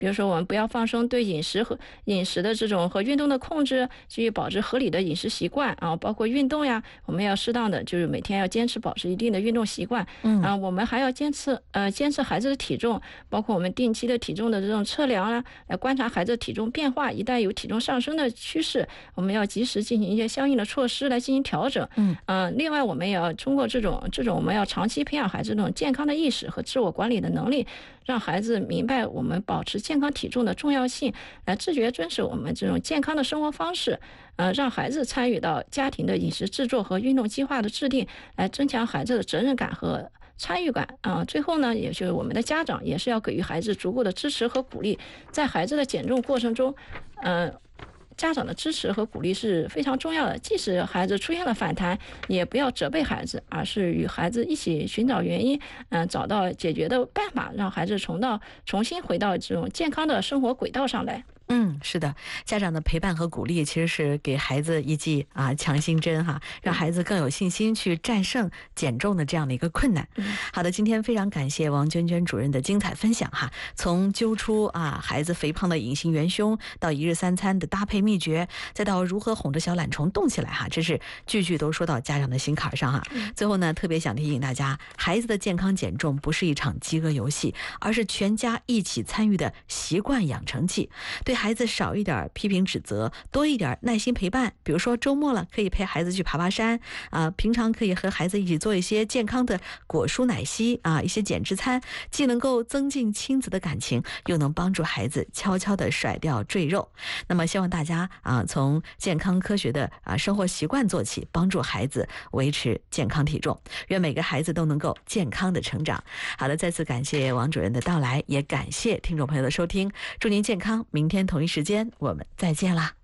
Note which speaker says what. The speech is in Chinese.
Speaker 1: 比如说我们不要放松对饮食的这种和运动的控制，继续保持合理的饮食习惯啊，包括运动呀，我们要适当的就是每天要坚持保持一定的运动习惯。我们还要坚持孩子的体重，包括我们定期的体重的这种测量啊，来观察孩子体重变化，一旦有体重上升的趋势，我们要及时进行一些相应的措施来进行调整。另外我们也要通过这种我们要长期培养孩子这种健康的意识和自我管理的能力，让孩子明白我们保持健康体重的重要性，来自觉遵守我们这种健康的生活方式。让孩子参与到家庭的饮食制作和运动计划的制定，来增强孩子的责任感和参与感最后呢，也就是我们的家长也是要给予孩子足够的支持和鼓励，在孩子的减重过程中，家长的支持和鼓励是非常重要的。即使孩子出现了反弹，也不要责备孩子，而是与孩子一起寻找原因，找到解决的办法，让孩子重新回到这种健康的生活轨道上来。
Speaker 2: 是的，家长的陪伴和鼓励其实是给孩子一剂强心针哈，让孩子更有信心去战胜减重的这样的一个困难。好的，今天非常感谢王娟娟主任的精彩分享哈，从揪出孩子肥胖的隐形元凶，到一日三餐的搭配秘诀，再到如何哄着小懒虫动起来哈，这是句句都说到家长的心坎上哈。最后呢，特别想提醒大家，孩子的健康减重不是一场饥饿游戏，而是全家一起参与的习惯养成器。对孩子少一点批评指责，多一点耐心陪伴。比如说周末了，可以陪孩子去爬爬山平常可以和孩子一起做一些健康的果蔬奶昔一些减脂餐，既能够增进亲子的感情，又能帮助孩子悄悄地甩掉赘肉。那么希望大家从健康科学的生活习惯做起，帮助孩子维持健康体重。愿每个孩子都能够健康的成长。好的，再次感谢王主任的到来，也感谢听众朋友的收听，祝您健康，明天同一时间我们再见啦。